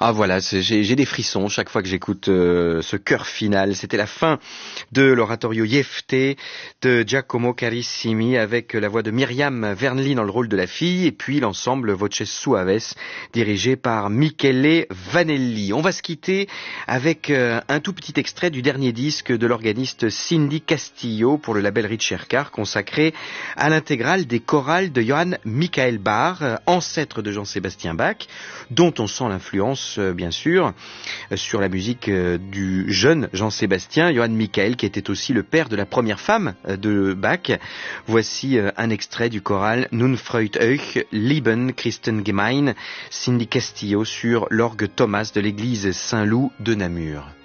Ah voilà, j'ai des frissons chaque fois que j'écoute ce chœur final. C'était la fin de l'oratorio Jefté de Giacomo Carissimi avec la voix de Myriam Vernely dans le rôle de la fille et puis l'ensemble Voces Suaves dirigé par Michele Vanelli. On va se quitter avec un tout petit extrait du dernier disque de l'organiste Cindy Castillo pour le label Ricercar consacré à l'intégrale des chorales de Johann Michael Bach, ancêtre de Jean-Sébastien Bach, dont on sent l'influence bien sûr sur la musique du jeune Jean-Sébastien, Johann Michael, qui était aussi le père de la première femme de Bach. Voici un extrait du choral Nun freut euch, lieben Christengemein, Cindy Castillo sur l'orgue Thomas de l'église Saint-Loup de Namur.